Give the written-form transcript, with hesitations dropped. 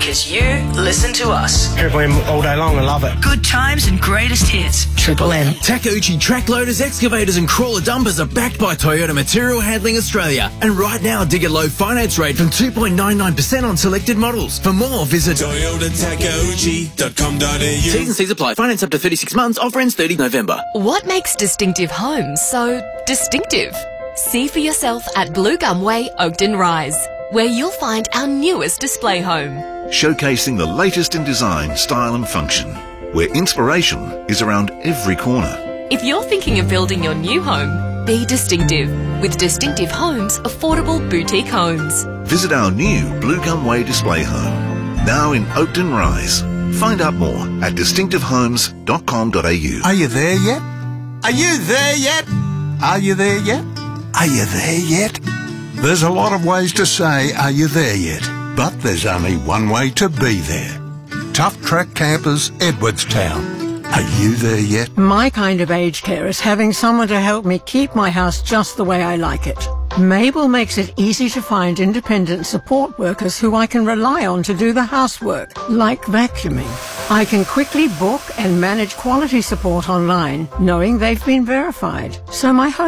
Because you listen to us. Triple M all day long, I love it. Good times and greatest hits. Triple M. Takeuchi track loaders, excavators and crawler dumpers are backed by Toyota Material Handling Australia. And right now, dig a low finance rate from 2.99% on selected models. For more, visit toyotatakeuchi.com.au. T's and C's apply. Finance up to 36 months. Offer ends 30 November. What makes Distinctive Homes so distinctive? See for yourself at Blue Gum Way, Oakden Rise, where you'll find our newest display home. Showcasing the latest in design, style and function, where inspiration is around every corner. If you're thinking of building your new home, be distinctive with Distinctive Homes Affordable Boutique Homes. Visit our new Blue Gum Way display home, now in Oakden Rise. Find out more at distinctivehomes.com.au. Are you there yet? Are you there yet? Are you there yet? Are you there yet? There's a lot of ways to say, are you there yet? But there's only one way to be there. Tough Track Campers, Edwardstown. Are you there yet? My kind of aged care is having someone to help me keep my house just the way I like it. Mabel makes it easy to find independent support workers who I can rely on to do the housework, like vacuuming. I can quickly book and manage quality support online, knowing they've been verified. So my home